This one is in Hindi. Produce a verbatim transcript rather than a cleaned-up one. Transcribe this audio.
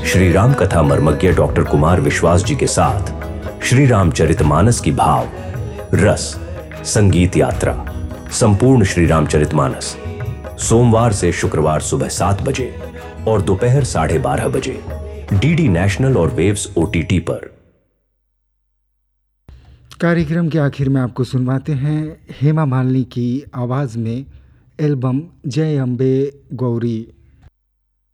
श्री राम कथा मर्मज्ञ डॉक्टर कुमार विश्वास जी के साथ श्री रामचरितमानस की भाव, रस, संगीत यात्रा, संपूर्ण श्री रामचरितमानस सोमवार से शुक्रवार सुबह सात बजे और दोपहर साढ़े बारह बजे डीडी नेशनल और वेव्स ओटीटी पर। कार्यक्रम के आखिर में आपको सुनवाते हैं हेमा मालिनी की आवाज़ में एल्बम जय अम्बे गौरी